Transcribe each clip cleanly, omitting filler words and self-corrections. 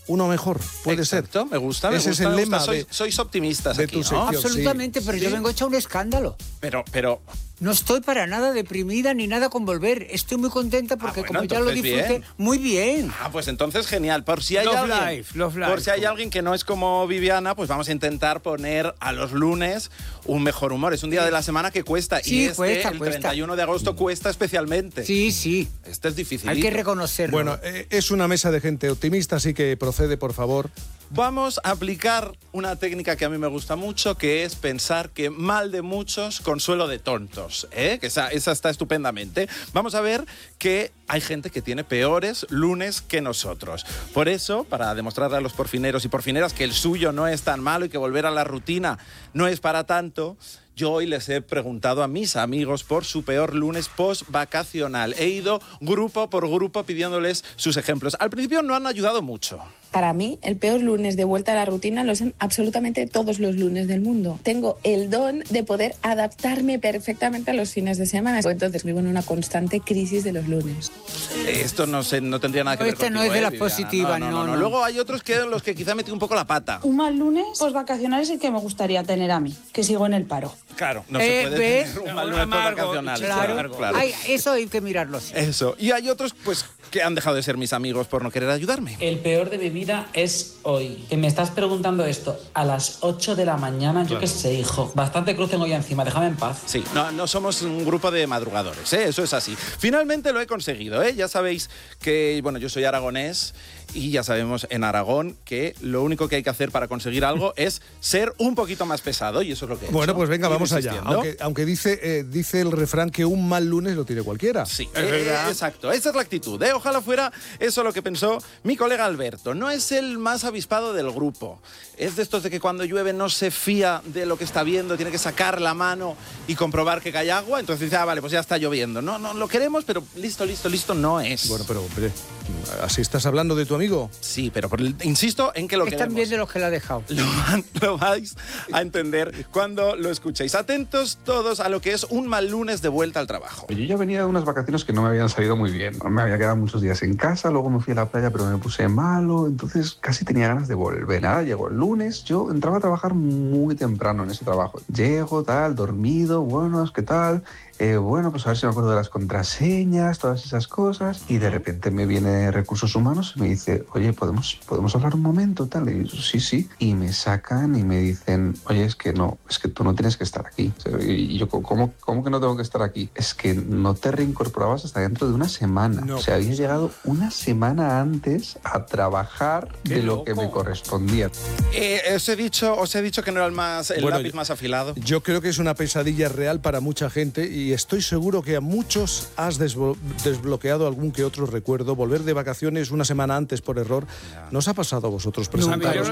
uno mejor, puede Exacto, ser. me gusta. Ese es el lema sois optimistas de aquí, tu ¿no? sección. Absolutamente, Sí. pero yo vengo hecha un escándalo. Pero... No estoy para nada deprimida ni nada con volver. Estoy muy contenta porque bueno, como ya lo entonces disfruté bien. muy bien. pues entonces genial. Por si hay Love life. por si hay alguien que no es como Viviana, pues vamos a intentar poner a los lunes un mejor humor. Es un día de la semana que cuesta. Sí, y cuesta. 31 de agosto cuesta especialmente. Sí. Este es difícil. Hay que reconocerlo. Bueno, es una mesa de gente optimista, así que procede, por favor. Vamos a aplicar una técnica que a mí me gusta mucho, que es pensar que mal de muchos, consuelo de tontos, ¿eh? Que esa está estupendamente. Vamos a ver que hay gente que tiene peores lunes que nosotros. Por eso, para demostrarle a los porfineros y porfineras que el suyo no es tan malo y que volver a la rutina no es para tanto, yo hoy les he preguntado a mis amigos por su peor lunes post-vacacional. He ido grupo por grupo pidiéndoles sus ejemplos. Al principio no han ayudado mucho. Para mí, el peor lunes de vuelta a la rutina lo son absolutamente todos los lunes del mundo. Tengo el don de poder adaptarme perfectamente a los fines de semana. Entonces vivo en una constante crisis de los lunes. Esto no tendría nada que ver contigo, no es de las Viviana. positivas, no. Luego hay otros que los que quizá metí un poco la pata. Un mal lunes postvacacional es el que me gustaría tener a mí, que sigo en el paro. Claro, no se puede ¿ves? tener un mal lunes postvacacional. Claro. Ay, eso hay que mirarlo así. Eso. Y hay otros, pues, que han dejado de ser mis amigos por no querer ayudarme. El peor de mi vida es hoy. Que me estás preguntando esto a las 8 de la mañana, yo qué sé, hijo. Bastante cruz tengo ya encima, déjame en paz. Sí, no somos un grupo de madrugadores, ¿eh? Eso es así. Finalmente lo he conseguido, ¿eh? Ya sabéis que, bueno, yo soy aragonés y ya sabemos en Aragón que lo único que hay que hacer para conseguir algo es ser un poquito más pesado y eso es lo que he hecho. Bueno, pues venga, Ir vamos allá. insistiendo. Aunque dice el refrán que un mal lunes lo tiene cualquiera. Sí, exacto. Esa es la actitud, ¿eh? Ojalá fuera eso lo que pensó mi colega Alberto. No es el más avispado del grupo. Es de estos de que cuando llueve no se fía de lo que está viendo, tiene que sacar la mano y comprobar que cae agua. Entonces dice, vale, pues ya está lloviendo. No, lo queremos, pero listo, no es. Bueno, pero hombre, ¿así estás hablando de tu amigo? Sí, pero insisto en que lo Es queremos. también de los que la ha dejado. Lo vais a entender cuando lo escuchéis. Atentos todos a lo que es un mal lunes de vuelta al trabajo. Yo ya venía de unas vacaciones que no me habían salido muy bien. Me había quedado muchos días en casa, luego me fui a la playa pero me puse malo, entonces casi tenía ganas de volver. Nada, llegó el lunes, yo entraba a trabajar muy temprano en ese trabajo. Llego, tal, dormido, buenos, ¿qué tal? Bueno, pues a ver si me acuerdo de las contraseñas, todas esas cosas. Y de repente me viene Recursos Humanos y me dice, oye, ¿podemos hablar un momento? Tal. Y yo, sí. Y me sacan y me dicen, oye, es que tú no tienes que estar aquí. Y yo, ¿cómo que no tengo que estar aquí? Es que no te reincorporabas hasta dentro de una semana. No. O sea, había llegado una semana antes a trabajar de lo que me correspondía. Os he dicho que no era el lápiz más afilado. Yo creo que es una pesadilla real para mucha gente y estoy seguro que a muchos has desbloqueado algún que otro recuerdo. Volver de vacaciones una semana antes por error. ¿No os ha pasado a vosotros presentaros?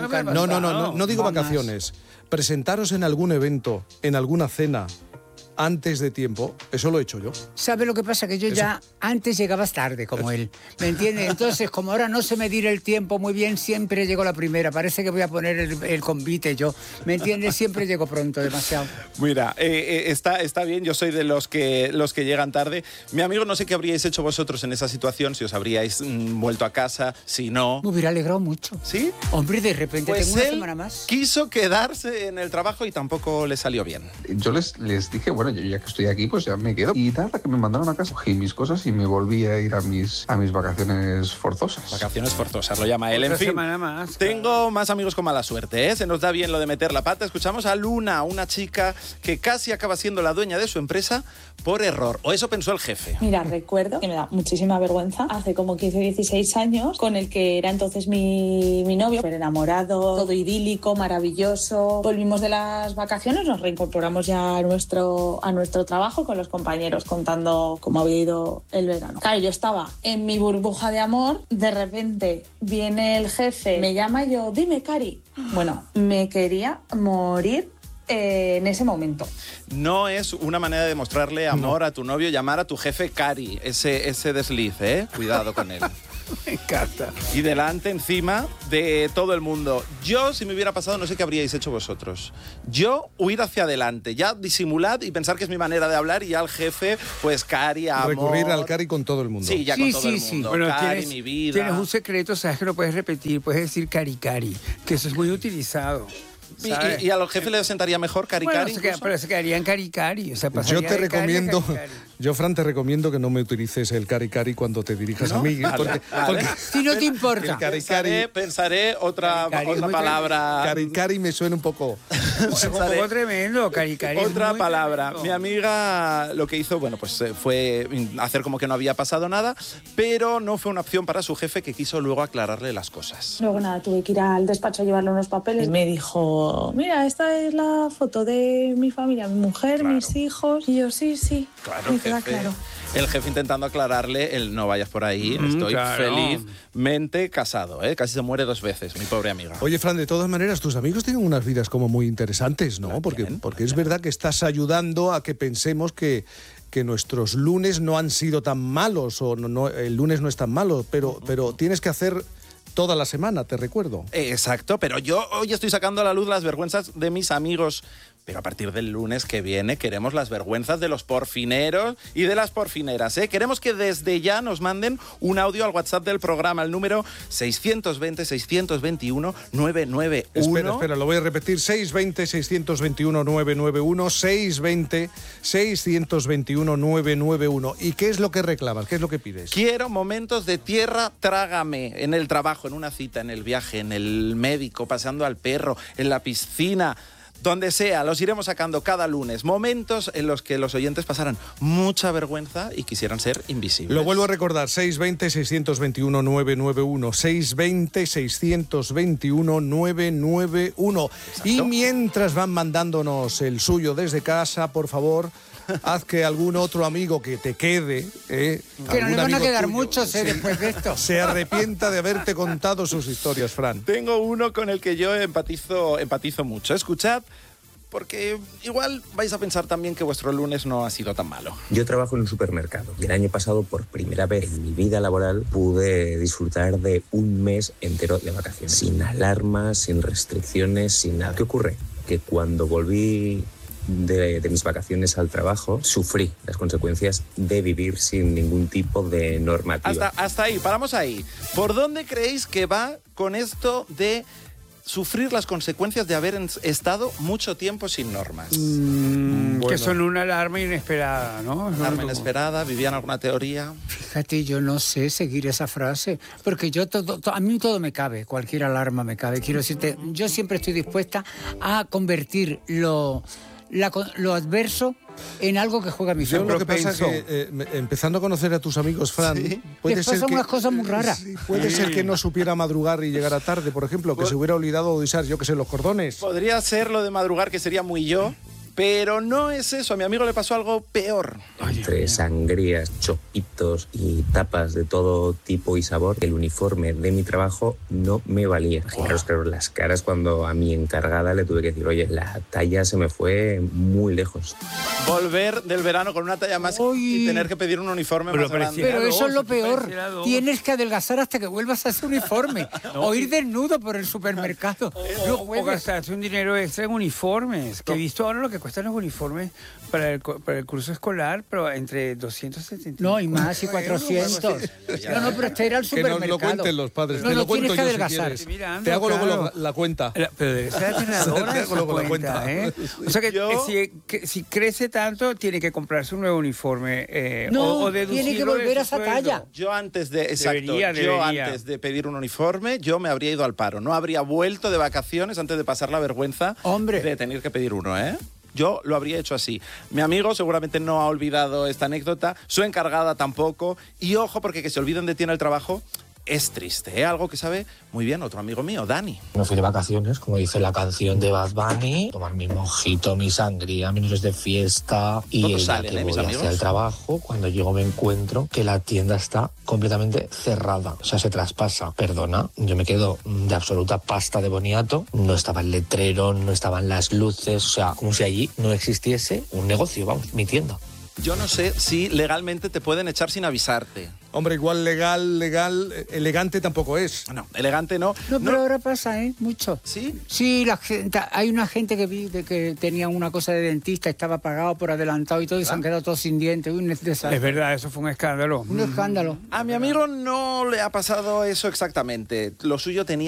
No digo vacaciones. Presentaros en algún evento, en alguna cena, antes de tiempo. Eso lo he hecho yo. ¿Sabe lo que pasa? Que yo ya antes llegabas tarde, como él. ¿Me entiendes? Entonces, como ahora no sé medir el tiempo muy bien, siempre llego la primera. Parece que voy a poner el convite yo. ¿Me entiendes? Siempre llego pronto, demasiado. Mira, está bien, yo soy de los que llegan tarde. Mi amigo, no sé qué habríais hecho vosotros en esa situación, si os habríais vuelto a casa, si no. Me hubiera alegrado mucho. ¿Sí? Hombre, de repente Pues tengo una él semana más. quiso quedarse en el trabajo y tampoco le salió bien. Yo les dije, bueno, yo ya que estoy aquí, pues ya me quedo. Y nada, que me mandaron a casa, cogí mis cosas y me volví a ir a mis vacaciones forzosas. Vacaciones forzosas, lo llama él. En Otra fin, semana más, tengo más amigos con mala suerte, ¿eh? Se nos da bien lo de meter la pata. Escuchamos a Luna, una chica que casi acaba siendo la dueña de su empresa por error. O eso pensó el jefe. Mira, recuerdo que me da muchísima vergüenza, hace como 15 o 16 años, con el que era entonces mi novio, súper enamorado, todo idílico, maravilloso. Volvimos de las vacaciones, nos reincorporamos ya a nuestro trabajo con los compañeros contando cómo había ido el verano. Claro, yo estaba en mi burbuja de amor, de repente viene el jefe, me llama y yo, dime, Cari. Bueno, me quería morir en ese momento. No es una manera de mostrarle amor a tu novio llamar a tu jefe Cari, ese desliz, ¿eh? Cuidado con él. Me encanta. Y delante, encima de todo el mundo. Yo, si me hubiera pasado, no sé qué habríais hecho vosotros. Yo, huir hacia adelante. Ya disimulad y pensar que es mi manera de hablar y ya el jefe, pues cari, amor. Recurrir al cari con todo el mundo. Sí, ya con todo el mundo. Bueno, cari, mi vida. Tienes un secreto, sabes que lo puedes repetir, puedes decir cari, que eso es muy utilizado. ¿sabes? ¿Y a los jefes les sentaría mejor cari? Bueno, pero se quedarían cari. O sea, Yo te pasaría de cari a recomiendo, cari. yo Fran, te recomiendo que no me utilices el cari cuando te dirijas a mí. Porque Si no te importa. el Pensaré otra palabra. cari me suena un poco... Es un poco tremendo, cari. Otra palabra. Mi amiga lo que hizo, bueno, pues fue hacer como que no había pasado nada, pero no fue una opción para su jefe, que quiso luego aclararle las cosas. Luego nada, tuve que ir al despacho a llevarle unos papeles. Me dijo, mira, esta es la foto de mi familia, mi mujer, Claro. mis hijos. Y yo, sí. Claro, me queda claro. El jefe intentando aclararle el no vayas por ahí, estoy felizmente casado, ¿eh? Casi se muere 2 veces, mi pobre amiga. Oye, Fran, de todas maneras, tus amigos tienen unas vidas como muy interesantes, ¿no? Porque es verdad que estás ayudando a que pensemos que nuestros lunes no han sido tan malos, o no, el lunes no es tan malo, pero tienes que hacer toda la semana, te recuerdo. Exacto, pero yo hoy estoy sacando a la luz las vergüenzas de mis amigos. Pero a partir del lunes que viene queremos las vergüenzas de los porfineros y de las porfineras, ¿eh? Queremos que desde ya nos manden un audio al WhatsApp del programa, el número 620-621-991. Espera, lo voy a repetir, 620-621-991, 620-621-991. ¿Y qué es lo que reclamas? ¿Qué es lo que pides? Quiero momentos de tierra, trágame, en el trabajo, en una cita, en el viaje, en el médico, paseando al perro, en la piscina. Donde sea, los iremos sacando cada lunes. Momentos en los que los oyentes pasaran mucha vergüenza y quisieran ser invisibles. Lo vuelvo a recordar, 620-621-991, 620-621-991. Y mientras van mandándonos el suyo desde casa, por favor, haz que algún otro amigo que te quede... Que no le van a quedar muchos después de esto. Se arrepienta de haberte contado sus historias, Fran. Tengo uno con el que yo empatizo mucho. Escuchad, porque igual vais a pensar también que vuestro lunes no ha sido tan malo. Yo trabajo en un supermercado y el año pasado, por primera vez en mi vida laboral, pude disfrutar de un mes entero de vacaciones. Sin alarmas, sin restricciones, sin nada. ¿Qué ocurre? Que cuando volví de mis vacaciones al trabajo, sufrí las consecuencias de vivir sin ningún tipo de normativa. Hasta ahí, paramos ahí. ¿Por dónde creéis que va con esto de sufrir las consecuencias de haber estado mucho tiempo sin normas? Que son una alarma inesperada, ¿no? Alarma inesperada, ¿vivían alguna teoría? Fíjate, yo no sé seguir esa frase, porque a mí todo me cabe, cualquier alarma me cabe. Quiero decirte, yo siempre estoy dispuesta a convertir lo adverso en algo que juega a mi favor. Lo que pasa es que, empezando a conocer a tus amigos, Fran, puede ser que unas cosas muy raras. Puede ser que no supiera madrugar y llegara tarde, por ejemplo, que se hubiera olvidado de usar, yo que sé, los cordones. Podría ser lo de madrugar, que sería muy yo, pero no es eso. A mi amigo le pasó algo peor. Entre sangrías, chopitos y tapas de todo tipo y sabor, el uniforme de mi trabajo no me valía. Imaginaros, claro, las caras cuando a mi encargada le tuve que decir, oye, la talla se me fue muy lejos. Volver del verano con una talla más y tener que pedir un uniforme más grande. Pero eso es lo peor. Tienes que adelgazar hasta que vuelvas a ese uniforme. O ir desnudo por el supermercado. O gastarse un dinero extra en uniformes. Que he visto ahora lo que cuestan los uniformes para el curso escolar, pero entre 270. No, y más, y 400. No, pero este era el supermercado. Que nos lo cuenten los padres. No, te lo cuento tienes que yo adelgazar. si quieres. Te hago luego la cuenta. Pero debe ser aterradora Te hago luego la cuenta. ¿eh? O sea que si crece tanto, tiene que comprarse un nuevo uniforme. No, o tiene que volver a esa talla. Yo antes de antes de pedir un uniforme, yo me habría ido al paro. No habría vuelto de vacaciones antes de pasar la vergüenza de tener que pedir uno, ¿eh? Yo lo habría hecho así. Mi amigo seguramente no ha olvidado esta anécdota, su encargada tampoco. Y ojo, porque que se olviden de ti en el trabajo es triste, ¿eh? Algo que sabe muy bien otro amigo mío, Dani. Me fui de vacaciones, como dice la canción de Bad Bunny, tomar mi mojito, mi sangría, mis noches de fiesta. Y el día que voy hacia el trabajo, cuando llego me encuentro que la tienda está completamente cerrada. O sea, se traspasa. Perdona, yo me quedo de absoluta pasta de boniato. No estaba el letrero, no estaban las luces. O sea, como si allí no existiese un negocio, vamos, mi tienda. Yo no sé si legalmente te pueden echar sin avisarte. Hombre, igual legal, elegante tampoco es. No, elegante no. No, pero ahora pasa, mucho. ¿Sí? Sí, hay una gente que vi de que tenía una cosa de dentista, estaba pagado por adelantado y todo, y se han quedado todos sin dientes. Es verdad, eso fue un escándalo. Un escándalo. A mi amigo no le ha pasado eso exactamente. Lo suyo tenía